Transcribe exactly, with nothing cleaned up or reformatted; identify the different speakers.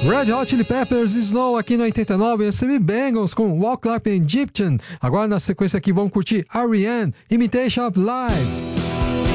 Speaker 1: Red Hot Chili Peppers, Snow aqui no oitenta e nove, S M Bengals com Walk Like an Egyptian. Agora na sequência aqui vamos curtir R E M, Imitation of Life.